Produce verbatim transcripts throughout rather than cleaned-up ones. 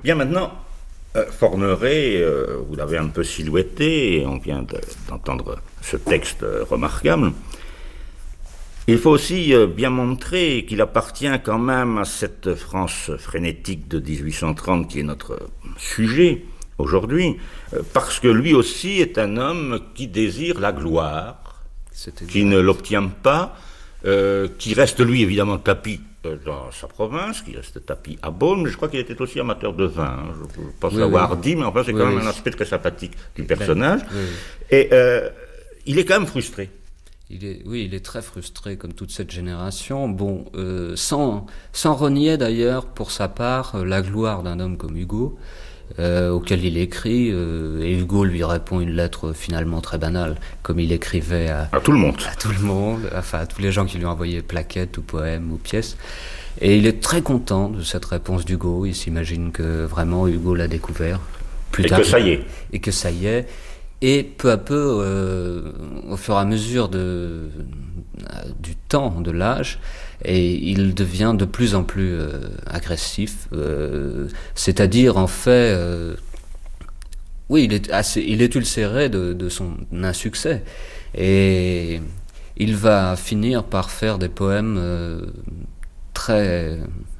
Bien maintenant, euh, Forneret, euh, vous l'avez un peu silhouetté, et on vient de, d'entendre ce texte euh, remarquable. Il faut aussi euh, bien montrer qu'il appartient quand même à cette France frénétique de dix-huit cent trente qui est notre sujet aujourd'hui, euh, parce que lui aussi est un homme qui désire la gloire, qui ne l'obtient pas, euh, qui reste lui évidemment tapis euh, dans sa province, qui reste tapis à Beaune, mais je crois qu'il était aussi amateur de vin, hein, je, je pense oui, l'avoir oui. dit, mais enfin c'est oui, quand même oui. un aspect très sympathique du personnage, oui, oui. et euh, il est quand même frustré. Il est, oui, il est très frustré, comme toute cette génération. Bon, euh, sans, sans renier d'ailleurs, pour sa part, euh, la gloire d'un homme comme Hugo, euh, auquel il écrit, euh, et Hugo lui répond une lettre finalement très banale, comme il écrivait à, à tout le monde, à tout le monde, enfin à tous les gens qui lui envoyaient plaquettes ou poèmes ou pièces. Et il est très content de cette réponse d'Hugo. Il s'imagine que vraiment Hugo l'a découvert plus et tard. Et que ça y est. Et que ça y est. Et peu à peu, euh, au fur et à mesure de, du temps, de l'âge, et il devient de plus en plus euh, agressif. Euh, c'est-à-dire, en fait, euh, oui, il est, assez, il est ulcéré de, de son insuccès. Et il va finir par faire des poèmes euh, très...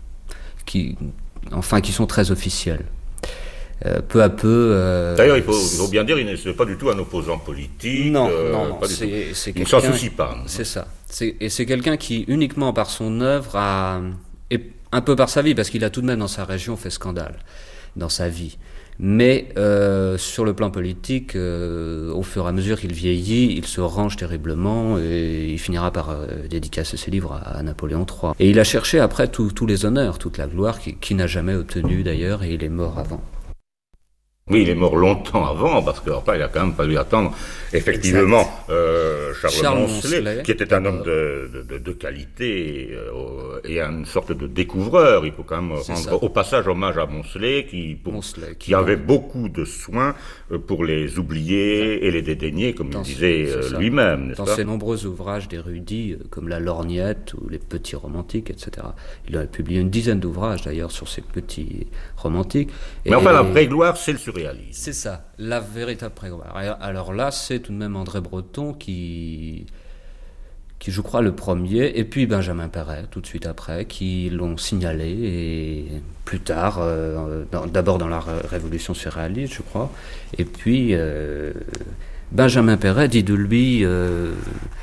Qui, enfin, qui sont très officiels. Euh, peu à peu... Euh, D'ailleurs, il faut, il faut bien dire, il n'est pas du tout un opposant politique. Non, euh, non, non. Pas du c'est, tout. c'est il ne s'en soucie pas. C'est ça. C'est, et c'est quelqu'un qui, uniquement par son œuvre, a, et un peu par sa vie, parce qu'il a tout de même dans sa région fait scandale, dans sa vie. Mais euh, sur le plan politique, euh, au fur et à mesure qu'il vieillit, il se range terriblement et il finira par euh, dédicacer ses livres à, à Napoléon trois. Et il a cherché après tous les honneurs, toute la gloire, qui, qui n'a jamais obtenu d'ailleurs, et il est mort avant. Oui, il est mort longtemps avant, parce qu'après, il a quand même fallu attendre, effectivement, euh, Charles, Charles Moncelet, Moncelet, qui était un homme de, de, de qualité euh, et une sorte de découvreur. Il faut quand même c'est rendre ça. Au passage hommage à Moncelet, qui, pour, Moncelet, qui, qui avait bon. beaucoup de soins pour les oublier et les dédaigner, comme dans il disait ce, lui-même, n'est-ce dans pas ? Ses nombreux ouvrages d'érudits, comme La Lorgnette ou Les Petits Romantiques, et cetera. Il a publié une dizaine d'ouvrages, d'ailleurs, sur ces petits romantiques. Mais et, enfin, la vraie gloire, c'est le surréalisme. C'est ça, la véritable prégloire. Alors là, c'est tout de même André Breton qui, qui, je crois, le premier, et puis Benjamin Perret, tout de suite après, qui l'ont signalé, et plus tard, euh, dans, d'abord dans la Révolution surréaliste, je crois, et puis euh, Benjamin Perret dit de lui... Euh,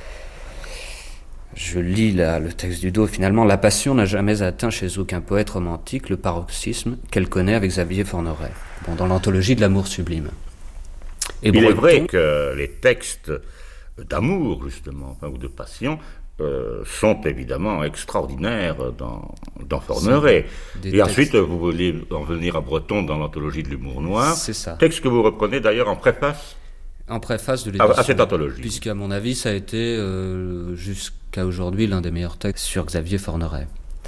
Je lis là, le texte du dos. Finalement, la passion n'a jamais atteint chez aucun poète romantique le paroxysme qu'elle connaît avec Xavier Forneret, bon, dans l'anthologie de l'amour sublime. Et Il Breton, est vrai que les textes d'amour, justement, enfin, ou de passion, euh, sont évidemment extraordinaires dans, dans Forneret. Et textes... ensuite, vous voulez en venir à Breton dans l'anthologie de l'humour noir. C'est ça. Texte que vous reprenez d'ailleurs en préface. En préface de l'édition. À cette anthologie. Puisqu'à mon avis, ça a été, euh, jusqu'à aujourd'hui, l'un des meilleurs textes sur Xavier Forneret.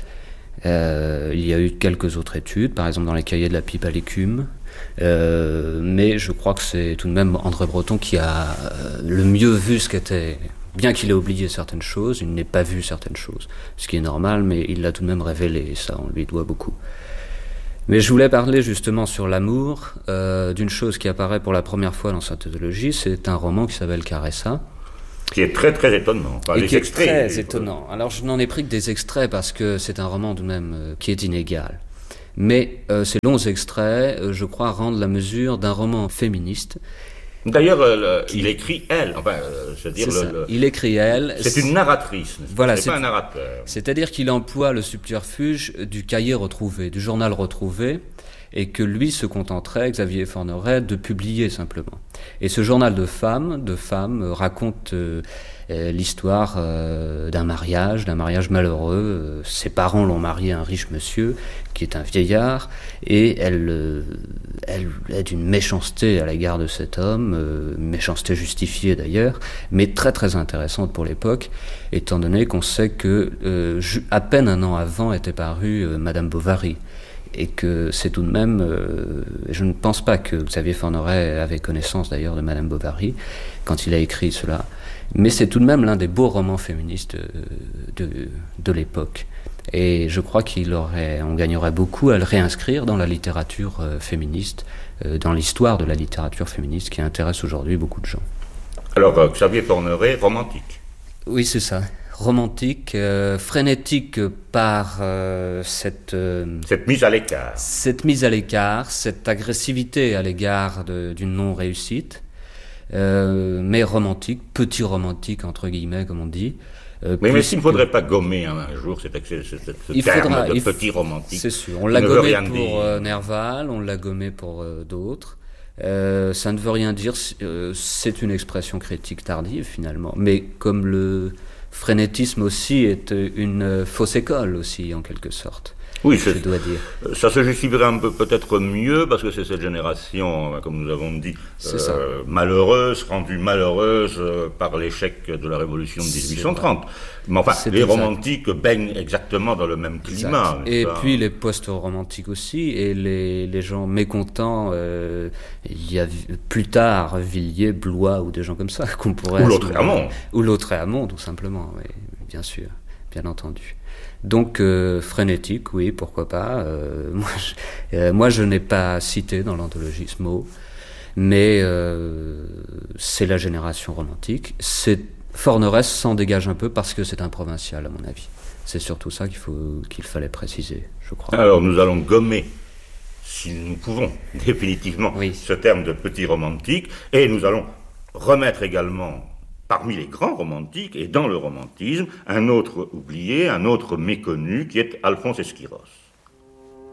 Euh, il y a eu quelques autres études, par exemple dans les cahiers de la pipe à l'écume, euh, mais je crois que c'est tout de même André Breton qui a euh, le mieux vu ce qu'était, bien qu'il ait oublié certaines choses, il n'ait pas vu certaines choses, ce qui est normal, mais il l'a tout de même révélé, et ça, on lui doit beaucoup. Mais je voulais parler justement sur l'amour, euh, d'une chose qui apparaît pour la première fois dans cette anthologie, c'est un roman qui s'appelle Caressa. Qui est très très étonnant. Enfin, et les qui extraits, est très étonnant. Alors je n'en ai pris que des extraits parce que c'est un roman tout de même euh, qui est inégal. Mais euh, ces longs extraits, euh, je crois, rendent la mesure d'un roman féministe. D'ailleurs, euh, il écrit elle, enfin, euh, c'est-à-dire c'est le, le... il écrit elle. C'est une narratrice, n'est-ce voilà, c'est, c'est pas un narrateur. C'est-à-dire qu'il emploie le subterfuge du cahier retrouvé, du journal retrouvé, et que lui se contenterait, Xavier Forneret, de publier simplement. Et ce journal de femmes, de femmes raconte euh, l'histoire euh, d'un mariage, d'un mariage malheureux. Euh, ses parents l'ont marié à un riche monsieur qui est un vieillard, et elle, euh, elle est d'une méchanceté à l'égard de cet homme, euh, méchanceté justifiée d'ailleurs, mais très très intéressante pour l'époque, étant donné qu'on sait que euh, à peine un an avant était parue euh, Madame Bovary. Et que c'est tout de même, euh, je ne pense pas que Xavier Forneret avait connaissance d'ailleurs de Madame Bovary quand il a écrit cela, mais c'est tout de même l'un des beaux romans féministes de, de, de l'époque. Et je crois qu'il aurait, on gagnerait beaucoup à le réinscrire dans la littérature euh, féministe, euh, dans l'histoire de la littérature féministe qui intéresse aujourd'hui beaucoup de gens. Alors, euh, Xavier Forneret, romantique. Oui, c'est ça. Romantique, euh, frénétique par euh, cette, euh, cette mise à l'écart. Cette mise à l'écart, cette agressivité à l'égard de, d'une non-réussite, euh, mais romantique, petit romantique entre guillemets comme on dit. Euh, mais mais s'il ne faudrait pas gommer hein, un jour cet, cet, cet, ce il terme faudra, de petit romantique. C'est sûr, on l'a gommé pour euh, Nerval, on l'a gommé pour euh, d'autres. Euh, ça ne veut rien dire, euh, c'est une expression critique tardive finalement. Mais comme le frénétisme aussi est une fausse école aussi en quelque sorte. Oui, je dois dire. Ça se justifierait un peu peut-être mieux parce que c'est cette génération, comme nous avons dit, euh, malheureuse, rendue malheureuse euh, par l'échec de la Révolution de dix-huit cent trente. Mais enfin, c'est les exact. romantiques baignent exactement dans le même climat. Et ça. Puis les post-romantiques aussi, et les, les gens mécontents, euh, il y a plus tard Villiers, Blois ou des gens comme ça qu'on pourrait... Ou Lautréamont. Ou Lautréamont, tout simplement, oui, bien sûr, bien entendu. Donc euh, frénétique, oui, pourquoi pas. Euh, moi, je, euh, moi, je n'ai pas cité dans l'anthologie ce mot, mais euh, c'est la génération romantique. C'est, Forneresse s'en dégage un peu parce que c'est un provincial, à mon avis. C'est surtout ça qu'il faut, qu'il fallait préciser, je crois. Alors, nous allons gommer, si nous pouvons, définitivement, oui. ce terme de petit romantique, et nous allons remettre également parmi les grands romantiques, et dans le romantisme, un autre oublié, un autre méconnu, qui est Alphonse Esquiros.